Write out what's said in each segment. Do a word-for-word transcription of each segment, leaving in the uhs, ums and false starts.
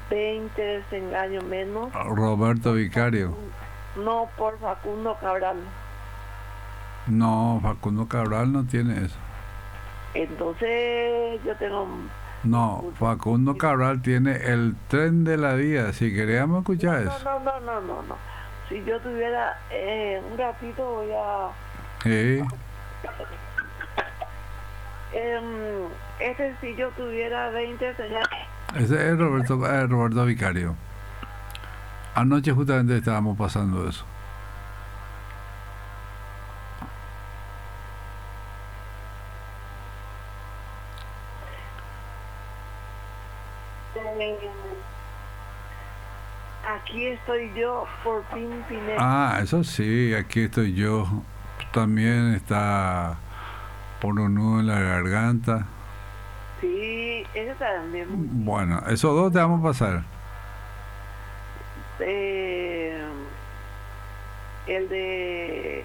veinte desengaños menos. Roberto Vicario. No, por Facundo Cabral. No, Facundo Cabral no tiene eso. Entonces yo tengo... No, Facundo Cabral tiene el tren de la vida. Si queríamos escuchar no, eso. No, no, no, no, no. Si yo tuviera eh, un ratito voy a... Sí. Eh, este si yo tuviera veinte señales. Ese es Roberto, eh, Roberto Vicario. Anoche justamente estábamos pasando eso. Aquí estoy yo por Pimpinela. Ah, eso sí, aquí estoy yo. También está por un nudo en la garganta. Sí, ese también. Bueno, esos dos te vamos a pasar. Eh, el de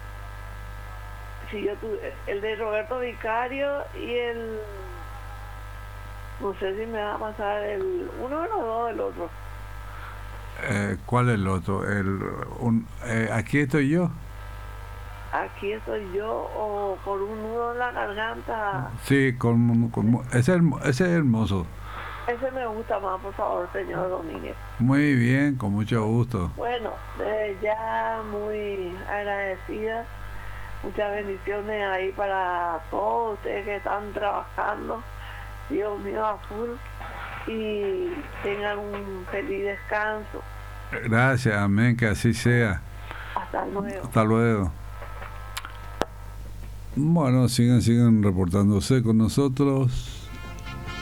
si yo tu, el de Roberto Vicario y el no sé si me va a pasar el uno de los dos del otro. Eh, ¿Cuál es el otro? El, un, eh, aquí estoy yo. Aquí estoy yo o por un nudo en la garganta. Sí, con, con ese, ese es hermoso. Ese me gusta más, por favor, señor Domínguez. Muy bien, con mucho gusto. Bueno, desde ya muy agradecida. Muchas bendiciones ahí para todos ustedes que están trabajando. Dios mío, a full. Y tengan un feliz descanso. Gracias, amén, que así sea. Hasta luego. Hasta luego. Bueno, sigan, sigan reportándose con nosotros.